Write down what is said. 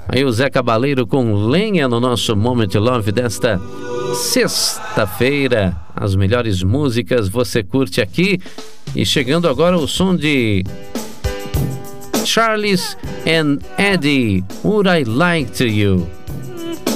Aí o Zé Cabaleiro com Lenha no nosso Moment Love desta sexta-feira. As melhores músicas você curte aqui. E chegando agora o som de Charles and Eddie, Would I Like to You.